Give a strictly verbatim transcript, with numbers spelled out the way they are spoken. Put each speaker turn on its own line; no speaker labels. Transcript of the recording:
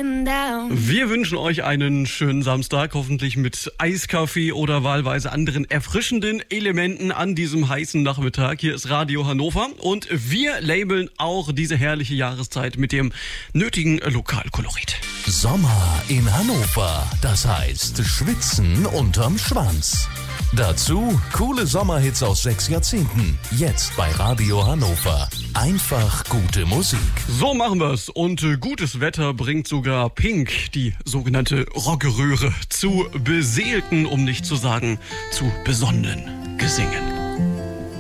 getting down.
Wir wünschen euch einen schönen Samstag, hoffentlich mit Eiskaffee oder wahlweise anderen erfrischenden Elementen an diesem heißen Nachmittag. Hier ist Radio Hannover und wir labeln auch diese herrliche Jahreszeit mit dem nötigen Lokalkolorit.
Sommer in Hannover, das heißt Schwitzen unterm Schwanz. Dazu coole Sommerhits aus sechs Jahrzehnten. Jetzt bei Radio Hannover. Einfach gute Musik.
So machen wir's. Und äh, gutes Wetter bringt sogar Pink, die sogenannte Rockeröhre, zu beseelten, um nicht zu sagen zu besonnenen Gesingen.